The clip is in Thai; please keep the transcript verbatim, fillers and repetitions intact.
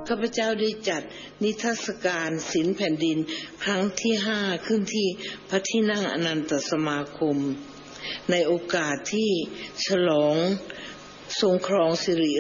ข้าพเจ้าได้จัดนิทรรศการศิลป์แผ่นดินครั้งที่ห้าขึ้นที่พระที่นั่งอนันตสมาคมในโอกาสที่ฉลองทรงครองสิริ